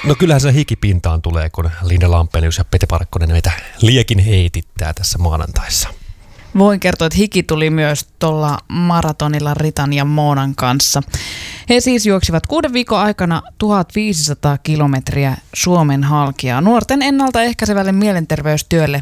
No kyllähän se hikipintaan tulee, kun Linda Lampelius ja Pete Parkkonen meitä liekin heitittää tässä maanantaissa. Voin kertoa, että hiki tuli myös tuolla maratonilla Ritan ja Moonan kanssa. He siis juoksivat 6 viikon aikana 1500 kilometriä Suomen halkia. Nuorten ennaltaehkäisevälle mielenterveystyölle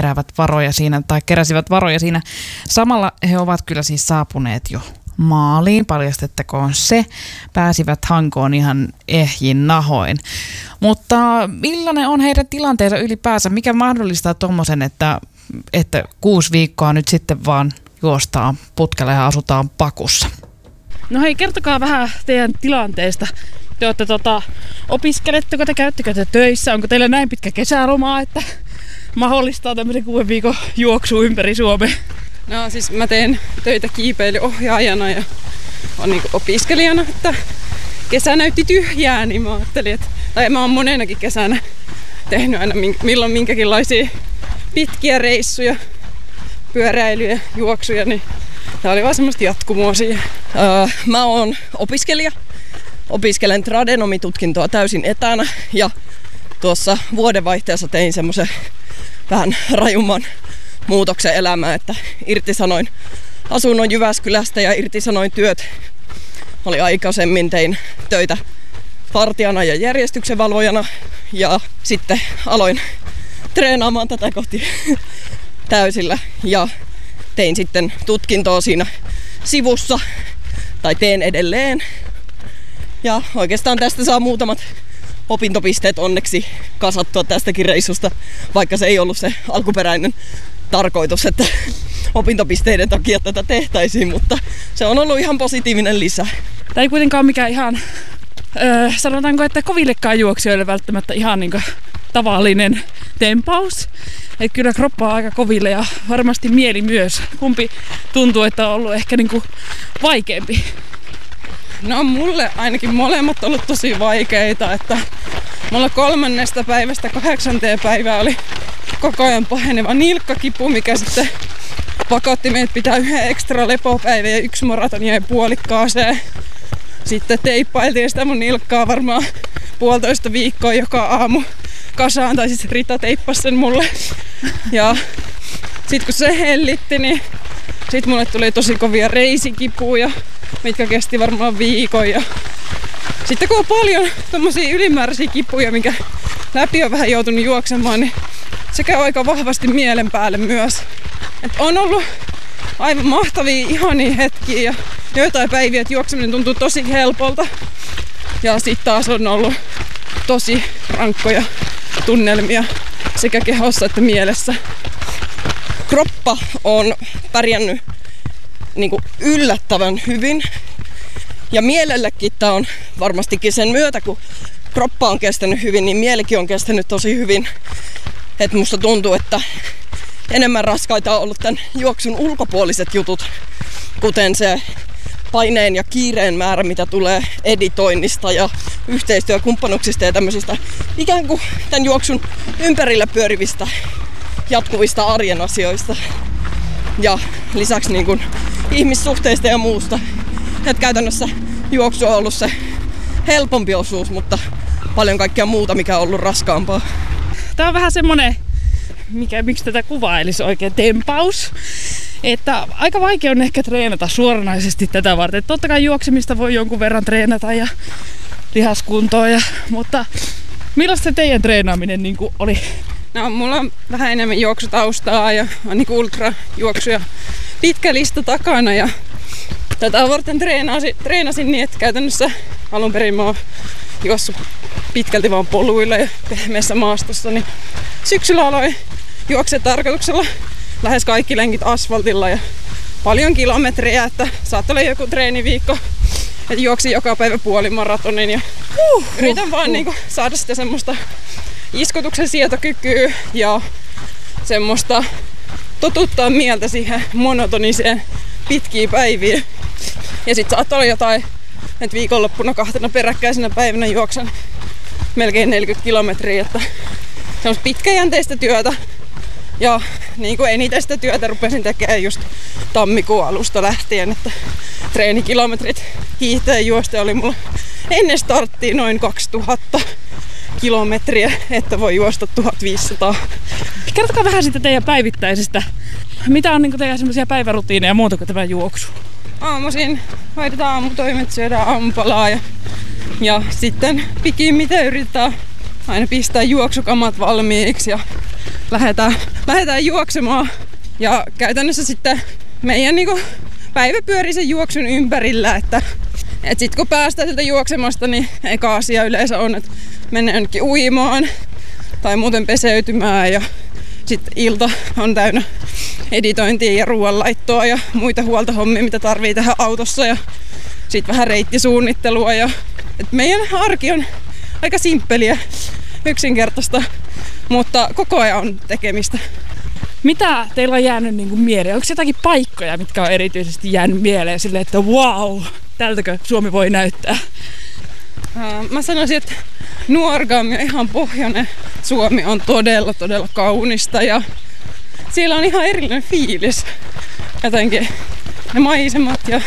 keräsivät varoja siinä. Samalla he ovat kyllä siis saapuneet jo maaliin, paljastettakoon se. Pääsivät Hankoon ihan ehjin nahoin. Mutta millainen on heidän tilanteensa ylipäänsä? Mikä mahdollistaa tuommoisen, että 6 viikkoa nyt sitten vaan juostaan putkella ja asutaan pakussa? No hei, kertokaa vähän teidän tilanteesta. Te olette opiskeletteko te, käyttekö te töissä? Onko teillä näin pitkä kesäloma, että mahdollistaa tämmöisen 6 viikon juoksu ympäri Suomea? No siis mä teen töitä kiipeilyohjaajana ja on niinku opiskelijana, että kesä näytti tyhjää, niin mä ajattelin, tai mä oon monenakin kesänä tehnyt aina milloin minkäkinlaisia pitkiä reissuja, pyöräilyjä, juoksuja, niin tää oli vaan semmoista jatkumoa siihen. Mä oon opiskelija. Opiskelen tradenomitutkintoa täysin etänä ja tuossa vuodenvaihteessa tein semmoisen vähän rajumman muutoksen elämään, että irtisanoin asunnon Jyväskylästä ja irtisanoin työt. Aikaisemmin tein töitä vartijana ja järjestyksenvalvojana ja sitten aloin treenaamaan tätä kohti täysillä ja tein sitten tutkintoa siinä sivussa, tai teen edelleen. Ja oikeastaan tästä saa muutamat opintopisteet onneksi kasattua tästäkin reissusta, vaikka se ei ollut se alkuperäinen tarkoitus, että opintopisteiden takia tätä tehtäisiin, mutta se on ollut ihan positiivinen lisä. Tämä ei kuitenkaan ole mikään ihan, sanotaanko, että kovillekaan juoksijoille välttämättä ihan niin kuin tavallinen tempaus. Että kyllä kroppa on aika koville ja varmasti mieli myös. Kumpi tuntuu, että on ollut ehkä niin kuin vaikeampi? No mulle ainakin molemmat ollut tosi vaikeita, että mulla 3. päivästä 8. päivää oli koko ajan paheneva nilkkakipu, mikä sitten pakotti meidät pitää 1 ekstra lepopäivä ja 1 maratoni jäi puolikkaaseen. Sitten teippailtiin sitä mun nilkkaa varmaan 1,5 viikkoa joka aamu kasaan, tai siis Rita teippasi sen mulle. Ja sit kun se hellitti, niin sit mulle tuli tosi kovia reisikipuja, mitkä kesti varmaan viikon. Ja sitten kun on paljon tommosia ylimääräisiä kipuja, minkä läpi on vähän joutunut juoksemaan, niin se käy aika vahvasti mielen päälle myös. Et on ollut aivan mahtavia, ihania hetkiä ja joitain päiviä, että juokseminen tuntuu tosi helpolta. Ja sitten taas on ollut tosi rankkoja tunnelmia sekä kehossa että mielessä. Kroppa on pärjännyt niinku yllättävän hyvin. Ja mielellekin tää on varmastikin sen myötä, kun kroppa on kestänyt hyvin, niin mielikin on kestänyt tosi hyvin. Et musta tuntuu, että enemmän raskaita on ollut tämän juoksun ulkopuoliset jutut, kuten se paineen ja kiireen määrä, mitä tulee editoinnista ja yhteistyökumppanuksista ja tämmöisistä ikään kuin tämän juoksun ympärillä pyörivistä jatkuvista arjen asioista. Ja lisäksi niin kuin ihmissuhteista ja muusta. Et käytännössä juoksu on ollut se helpompi osuus, mutta paljon kaikkea muuta, mikä on ollut raskaampaa. Tämä on vähän semmoinen, miksi tätä kuvailisi oikein, tempaus. Että aika vaikea on ehkä treenata suoranaisesti tätä varten. Totta kai juoksemista voi jonkun verran treenata ja lihaskuntoa, mutta millaista se teidän treenaaminen niin kuin oli? No, mulla on vähän enemmän juoksutaustaa ja on niin ultrajuoksuja pitkä lista takana. Ja tätä varten treenasin niin, että käytännössä alun perin mä oon juossut pitkälti vaan poluilla ja pehmeässä maastossa. Niin syksyllä aloin juoksea tarkoituksella lähes kaikki lenkit asfaltilla ja paljon kilometrejä, että saattoi olla joku treeniviikko, että juoksin joka päivä puolimaratonin ja yritän vaan niinku saada sitä semmoista iskotuksen sietokykyä ja semmoista totuttaa mieltä siihen monotoniseen pitkiin päiviin. Ja sit saattoi olla jotain, että viikonloppuna 2 peräkkäisenä päivänä juoksen melkein 40 kilometriä, että semmoista pitkäjänteistä työtä. Ja niin kuin eniten sitä työtä rupesin tekemään just tammikuun alusta lähtien, että treenikilometrit hiihteen juoste oli mulla ennen starttia noin 2000. kilometriä, että voi juosta 1500. Kertokaa vähän siitä teidän päivittäisestä. Mitä on niin teidän semmoisia päivärutiineja muuta kuin tämä juoksu? Aamuisin hoidetaan aamutoimet, syödään aamupalaa ja sitten pikimmiten yritetään aina pistää juoksukamat valmiiksi ja lähdetään juoksemaan. Ja käytännössä sitten meidän päivä pyörii sen juoksun ympärillä, että sit kun päästään sieltä juoksemasta, niin eka asia yleensä on, että mennään jonnekin uimaan tai muuten peseytymään ja sitten ilta on täynnä editointia ja ruoanlaittoa ja muita huoltohommia, mitä tarvii tehdä autossa ja sitten vähän reittisuunnittelua. Et meidän arki on aika simppeliä, yksinkertaista, mutta koko ajan on tekemistä. Mitä teillä on jäänyt mieleen? Onko jotakin paikkoja, mitkä on erityisesti jäänyt mieleen silleen, että wow, tältäkö Suomi voi näyttää? Mä sanoisin, että Nuorgami on ihan pohjoinen. Suomi on todella, todella kaunista ja siellä on ihan erillinen fiilis. Jotenkin ne maisemat ja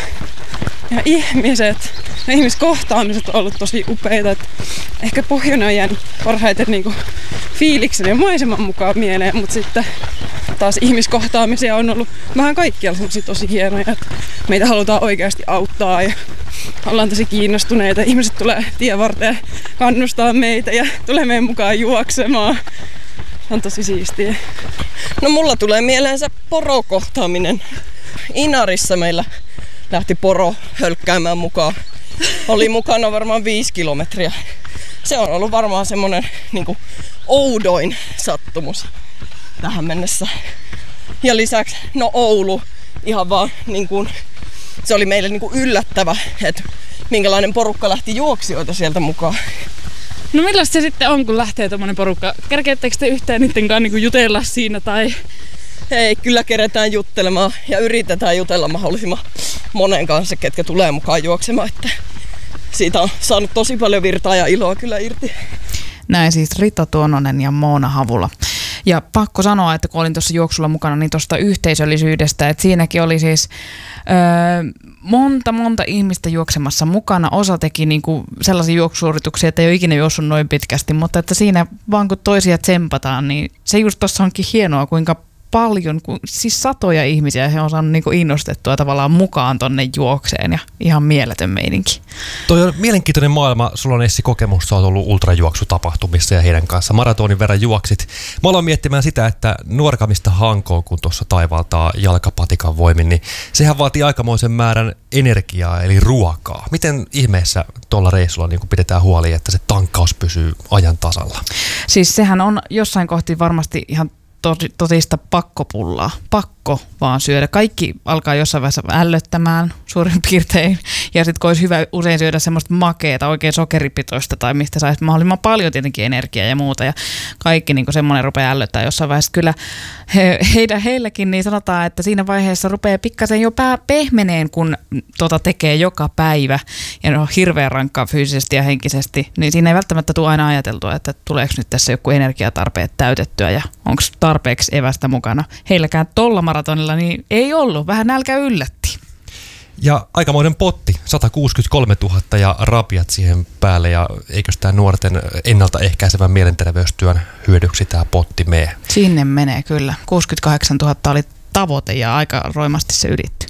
ihmiset, ne ihmiskohtaamiset on ollut tosi upeita. Et ehkä pohjoinen on jäänyt parhaiten fiiliksen ja maiseman mukaan mieleen, mutta sitten taas ihmiskohtaamisia on ollut vähän kaikkialla semmosia tosi hienoja, että meitä halutaan oikeasti auttaa ja ollaan tosi kiinnostuneita. Ihmiset tulee tien varteen kannustaa meitä ja tulee meidän mukaan juoksemaan. On tosi siistiä. No mulla tulee mieleensä porokohtaaminen. Inarissa meillä lähti poro hölkkäämään mukaan. Oli mukana varmaan 5 kilometriä. Se on ollut varmaan semmonen oudoin sattumus tähän mennessä. Ja lisäksi Oulu ihan vaan se oli meille yllättävä, että minkälainen porukka lähti juoksijoita sieltä mukaan. No millaista se sitten on, kun lähtee tommonen porukka? Kerkeettekö te yhtään niiden kanssa jutella siinä tai? Ei, kyllä keretään juttelemaan ja yritetään jutella mahdollisimman monen kanssa, ketkä tulee mukaan juoksemaan. Että siitä on saanut tosi paljon virtaa ja iloa kyllä irti. Näin siis Rita Tuononen ja Moona Havula. Ja pakko sanoa, että kun olin tuossa juoksulla mukana, niin tuosta yhteisöllisyydestä, että siinäkin oli siis monta ihmistä juoksemassa mukana. Osa teki sellaisia juoksusuorituksia, että ei ole ikinä juossut noin pitkästi, mutta että siinä vaan kun toisia tsempataan, niin se just tuossa onkin hienoa, kuinka paljon, siis satoja ihmisiä he on saanut innostettua tavallaan mukaan tonne juokseen ja ihan mieletön meininki. Toi on mielenkiintoinen maailma. Sulla on Essi kokemus, sä oot ollut ultrajuoksutapahtumissa ja heidän kanssa maratonin verran juoksit. Mä aloin miettimään sitä, että Nuorgamista Hankoon, kun tuossa taivaltaa jalkapatikan voimin, niin sehän vaatii aikamoisen määrän energiaa eli ruokaa. Miten ihmeessä tuolla reissulla pidetään huoli, että se tankkaus pysyy ajan tasalla? Siis sehän on jossain kohti varmasti ihan totista pakkopullaa. Pakko vaan syödä. Kaikki alkaa jossain vaiheessa ällöttämään suurin piirtein. Ja sitten kun olisi hyvä usein syödä semmoista makeeta, oikein sokeripitoista tai mistä saisi mahdollisimman paljon tietenkin energiaa ja muuta. Ja kaikki semmoinen rupeaa ällöttää jossain vaiheessa. Kyllä heilläkin niin sanotaan, että siinä vaiheessa rupeaa pikkasen jo pehmeneen, kun tekee joka päivä. Ja on hirveän rankkaa fyysisesti ja henkisesti. Niin siinä ei välttämättä tule aina ajateltua, että tuleeko nyt tässä joku energiatarpeet täytettyä ja onko tarpeeksi evästä mukana. Heilläkään tolla maratonilla niin ei ollut. Vähän nälkä yllätti. Ja aikamoinen potti, 163 000 ja rapiat siihen päälle. Ja eikös tämä nuorten ennaltaehkäisevän mielenterveystyön hyödyksi tämä potti mene? Sinne menee kyllä. 68 000 oli tavoite ja aika roimasti se ylittyi.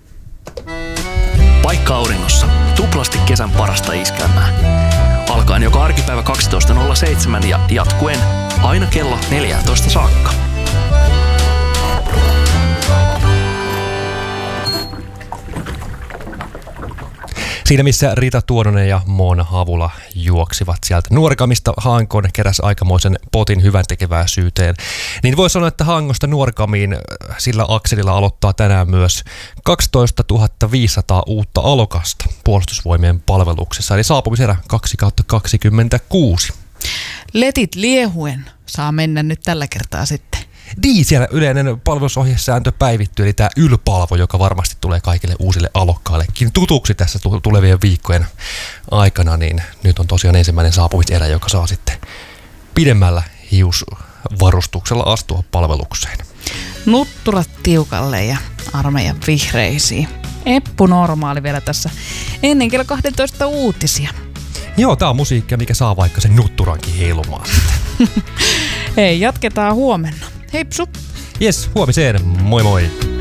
Paikka auringossa. Tuplasti kesän parasta iskelmää. Alkaen joka arkipäivä 12.07 ja jatkuen aina kello 14 saakka. Siinä missä Rita Tuononen ja Moona Havula juoksivat sieltä Nuorgamista Hankoon, keräs aikamoisen potin hyvän tekeväisyyteen. Niin voi sanoa, että Hangosta Nuorgamiin sillä akselilla aloittaa tänään myös 12 500 uutta alokasta puolustusvoimien palveluksessa. Eli saapumiserä 2/26. Letit liehuen saa mennä nyt tällä kertaa sitten. Niin, siellä yleinen palvelusohjesääntö päivittyy, eli tämä YL-palvo, joka varmasti tulee kaikille uusille alokkaillekin tutuksi tässä tulevien viikkojen aikana, niin nyt on tosiaan ensimmäinen saapumiserä, joka saa sitten pidemmällä hiusvarustuksella astua palvelukseen. Nutturat tiukalle ja armeijan vihreisiin. Eppu normaali vielä tässä ennen kello 12 uutisia. Joo, tää on musiikkia, mikä saa vaikka sen nutturankin heilumaan. Hei, jatketaan huomenna. Heipsu! Jes, huomiseen. Moi moi!